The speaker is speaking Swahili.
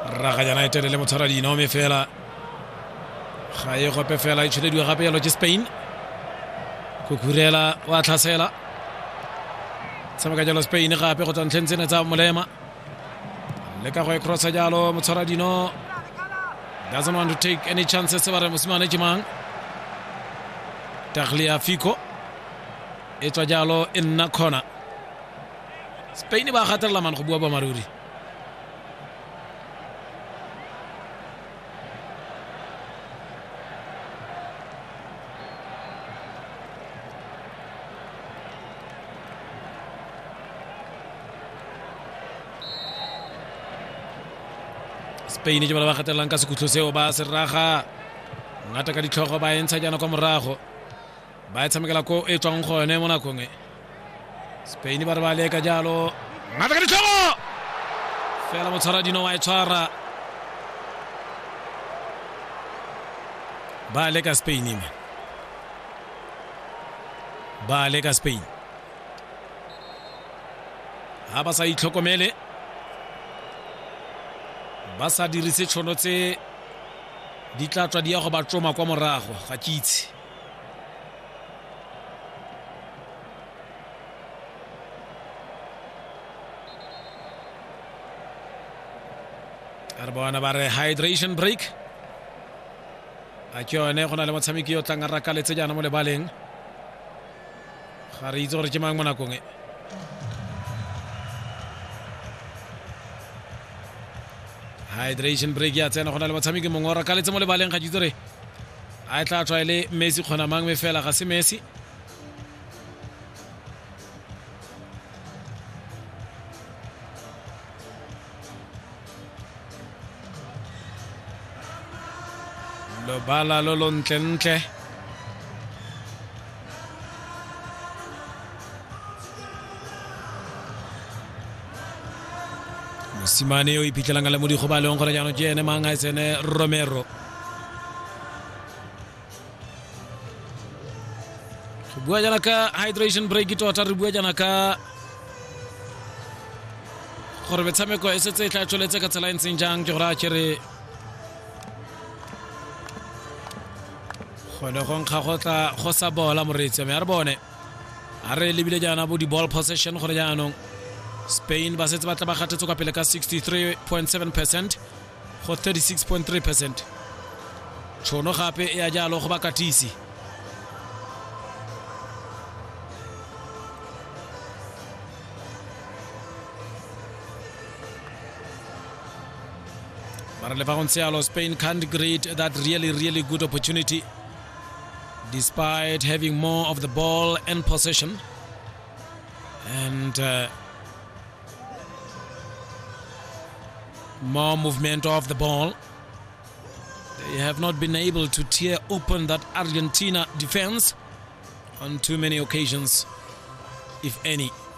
raga jana e telele motshwaradino me fela ga e gope fela e tshwelediwa gape yalo ke Spain Kukurela wa tlhasela tshameka jalo Spain gape go tla ntlheng tsene tsa molema le ka go e crossa jalo motshwaradino doesn't want to take any chances ba re mosimane ke mang Tagliafico e tswa jalo e nna corner Spain ba gatelela man go bua ba maruri Spain ke ba gatelang ka sekutlo seo ba se raga ngata ka ditlhogo ba entsha jana kwa morago ba tshamekela ko e tswang gone mo nakong e Spain ba re ba leka jalo ngata ka ditlhogo fela motshwaradino wa e tshwara ba leka Spain ha ba sa itlhokomele ba sa dirise tšhono tse di tla tswa di ya go ba tsoma kwa morago ga kitse Arbona ba re hydration break a ke yone go na le motshameki yo tlang a rakaletse jana mo lebaleng ga re itse gore ke mang mo nakong e hydration break ya tsena go na le motshameki mongwe o rakaletse mo lebaleng ga ditse re a tla tswa le Messi khona mang me fela ga se Messi lo bala lo lontlentle mosimane yo iphitlhelang le mo di go ba leng gore jaanong ke ene mang a tsene Romero go bua jana ka hydration break tota re bua jana ka gore metshameko e setse e tla tsholetse ka tsela e ntseng jang ke gore a kere gone go nkga go tla go sa bola moretsi me a re bone a re lebile jana bo di ball possession gore jaanong Spain ba setse ba tla ba gatetse kwa pele ka 63.7% go 36.3%. Tšhono gape e a jalo go ba katisi. Mara le fa go ntse jalo Spain can't create that really good opportunity despite having more of the ball and possession. And more movement of the ball. They have not been able to tear open that Argentina defense on too many occasions, if any.